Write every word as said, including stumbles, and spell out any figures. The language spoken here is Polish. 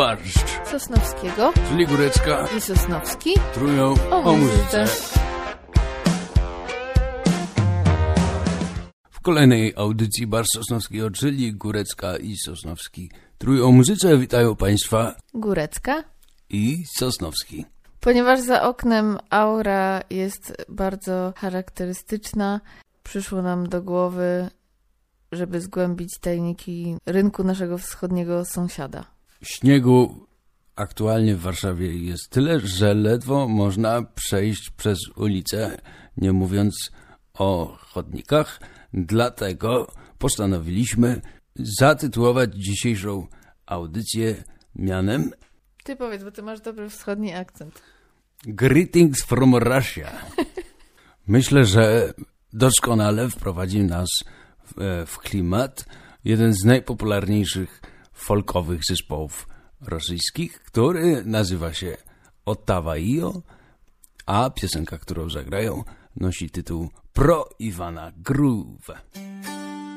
barszcz Sosnowskiego, czyli Górecka i Sosnowski trują o, o muzyce. W kolejnej audycji Barszcz Sosnowskiego, czyli Górecka i Sosnowski trują o muzyce, witają Państwa Górecka i Sosnowski. Ponieważ za oknem aura jest bardzo charakterystyczna, przyszło nam do głowy, żeby zgłębić tajniki rynku naszego wschodniego sąsiada. Śniegu aktualnie w Warszawie jest tyle, że ledwo można przejść przez ulicę, nie mówiąc o chodnikach. Dlatego postanowiliśmy zatytułować dzisiejszą audycję mianem... Ty powiedz, bo ty masz dobry wschodni akcent. Greetings from Russia. Myślę, że doskonale wprowadzi nas w, w klimat jeden z najpopularniejszych folkowych zespołów rosyjskich, który nazywa się Ottava-io, a piosenka, którą zagrają, nosi tytuł Pro Ivana Groove.